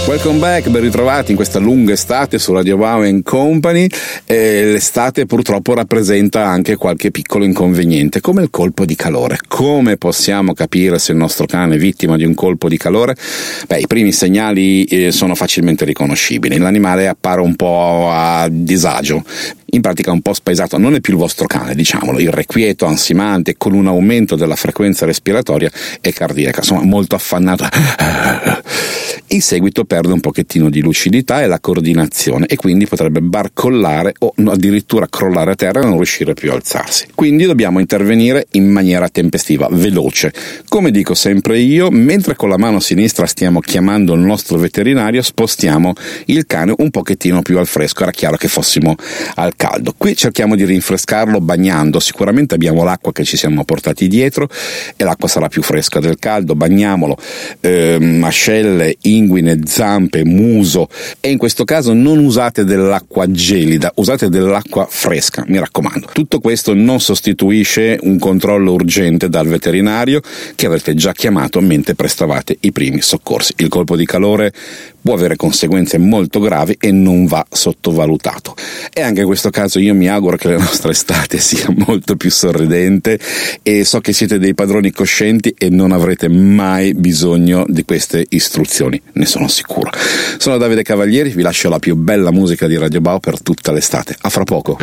Welcome back, ben ritrovati in questa lunga estate su Radio Wow & Company. L'estate purtroppo rappresenta anche qualche piccolo inconveniente, come il colpo di calore. Come possiamo capire se il nostro cane è vittima di un colpo di calore? I primi segnali sono facilmente riconoscibili. L'animale appare un po' a disagio, in pratica un po' spaesato, non è più il vostro cane, diciamolo, irrequieto, ansimante, con un aumento della frequenza respiratoria e cardiaca, insomma molto affannato. In seguito perde un pochettino di lucidità e la coordinazione e quindi potrebbe barcollare o addirittura crollare a terra e non riuscire più a alzarsi. Quindi dobbiamo intervenire in maniera tempestiva, veloce. Come dico sempre io, mentre con la mano sinistra stiamo chiamando il nostro veterinario, spostiamo il cane un pochettino più al fresco. Era chiaro che fossimo al caldo. Qui cerchiamo di rinfrescarlo bagnando. Sicuramente abbiamo l'acqua che ci siamo portati dietro e l'acqua sarà più fresca del caldo. Bagniamolo, ascelle, inguine, zampe, muso, e in questo caso non usate dell'acqua gelida, usate dell'acqua fresca, mi raccomando. Tutto questo non sostituisce un controllo urgente dal veterinario che avrete già chiamato mentre prestavate i primi soccorsi. Il colpo di calore può avere conseguenze molto gravi e non va sottovalutato. E anche in questo caso io mi auguro che la nostra estate sia molto più sorridente, e so che siete dei padroni coscienti e non avrete mai bisogno di queste istruzioni, ne sono sicuro. Sono Davide Cavalieri, vi lascio la più bella musica di Radio Wow per tutta l'estate. A fra poco.